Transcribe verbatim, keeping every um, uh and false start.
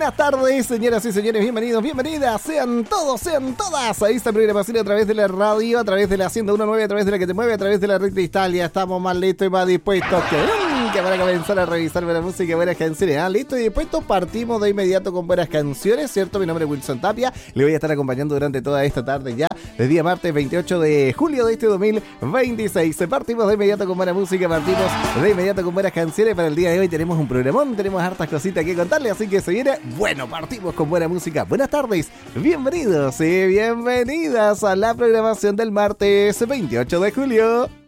buenas tardes, señoras y señores, bienvenidos, bienvenidas, sean todos, sean todas a esta programación a través de la radio, a través de la ciento uno punto nueve, a través de la que te mueve, a través de la red de Italia. Estamos más listos y más dispuestos que nunca para comenzar a revisar buena música y buenas canciones. ¿Ah? Listo y dispuestos, partimos de inmediato con buenas canciones, ¿cierto? Mi nombre es Wilson Tapia, le voy a estar acompañando durante toda esta tarde ya, el día martes veintiocho de julio de este dos mil veintiséis. Partimos de inmediato con buena música, partimos de inmediato con buenas canciones. Para el día de hoy tenemos un programón, tenemos hartas cositas que contarles, así que se viene, bueno, partimos con buena música. Buenas tardes, bienvenidos y bienvenidas a la programación del martes veintiocho de julio.